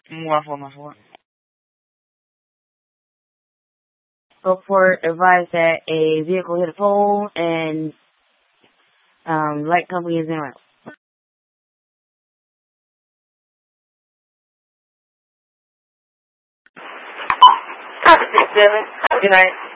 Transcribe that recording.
1-4. Report advised that a vehicle hit a pole and light company is in route. Copy 6-7. Good night.